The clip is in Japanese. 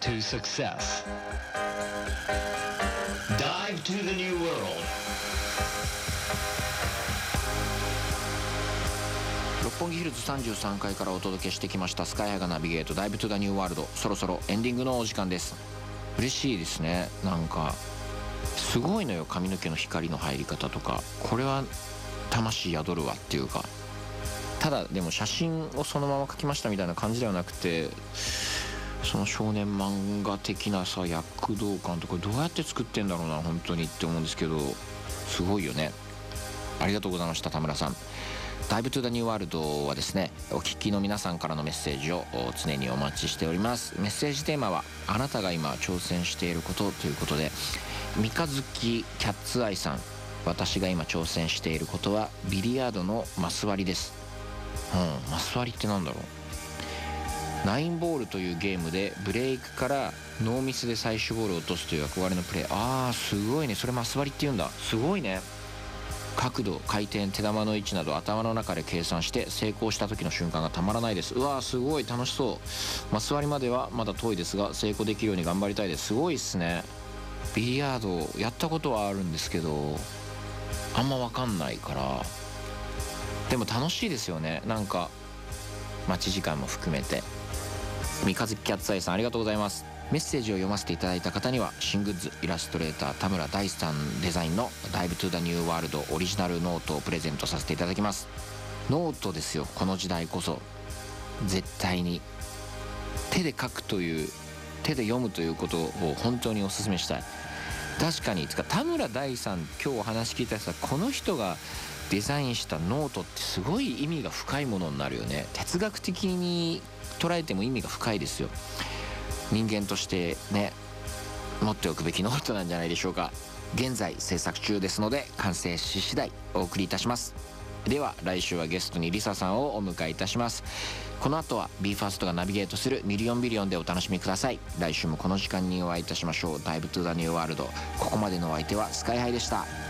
to success. Dive to the new world. 六本木ヒルズ33階からお届けしてきましたスカイハイがナビゲートダイブトゥザニューワールド、そろそろエンディングのお時間です。嬉しいですね。なんかすごいのよ、髪の毛の光の入り方とか。これは魂宿るわっていうか、ただでも写真をそのまま描きましたみたいな感じではなくて、その少年漫画的なさ躍動感とかどうやって作ってんだろうな本当にって思うんですけど、すごいよね。ありがとうございました田村さん。ダイブトゥザニューワールドはですね、お聞きの皆さんからのメッセージを常にお待ちしております。メッセージテーマはあなたが今挑戦していることということで、三日月キャッツアイさん、私が今挑戦していることはビリヤードのマス割りです。マス割りってなんだろう。ナインボールというゲームでブレイクからノーミスで最終ボールを落とすという憧れのプレー。すごいね。それマス割りって言うんだ。すごいね。角度、回転、手玉の位置など頭の中で計算して成功した時の瞬間がたまらないです。すごい楽しそう。マス割りまではまだ遠いですが成功できるように頑張りたいです。すごいっすね。ビリヤードやったことはあるんですけどあんま分かんないから、でも楽しいですよね。なんか待ち時間も含めて。三日月キャッツアイさん、ありがとうございます。メッセージを読ませていただいた方には新グッズイラストレーター田村大さんデザインのダイブトゥザニューワールドオリジナルノートをプレゼントさせていただきます。ノートですよ、この時代こそ。絶対に手で書くという、手で読むということを本当にお勧めしたい。確かに田村大さん、今日お話聞いたさ、この人がデザインしたノートってすごい意味が深いものになるよね。哲学的に捉えても意味が深いですよ。人間としてね、持っておくべきノートなんじゃないでしょうか。現在制作中ですので完成し次第お送りいたします。では来週はゲストにリサさんをお迎えいたします。この後は BE:FIRST がナビゲートするミリオンビリオンでお楽しみください。来週もこの時間にお会いいたしましょう。ダイブトゥザニューワールド。ここまでのお相手はスカイハイでした。